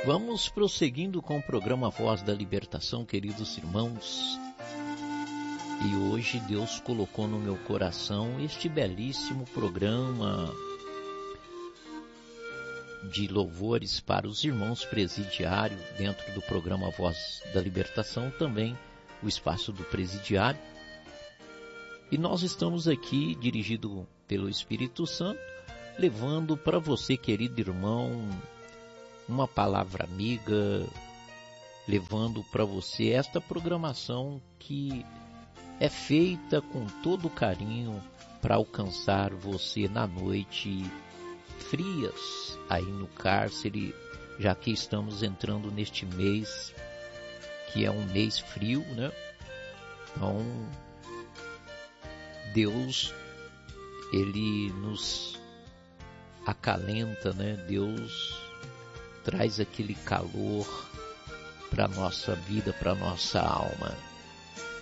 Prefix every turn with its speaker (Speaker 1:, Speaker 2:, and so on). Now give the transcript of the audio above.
Speaker 1: Vamos prosseguindo com o programa Voz da Libertação, queridos irmãos. E hoje Deus colocou no meu coração este belíssimo programa de louvores para os irmãos presidiários, dentro do programa Voz da Libertação, também o espaço do presidiário. E nós estamos aqui, dirigido pelo Espírito Santo, levando para você, querido irmão, uma palavra amiga, levando para você esta programação que é feita com todo carinho para alcançar você na noite frias aí no cárcere, já que estamos entrando neste mês, que é um mês frio, né? Então, Deus, Ele nos acalenta, né? Deus traz aquele calor para a nossa vida, para a nossa alma.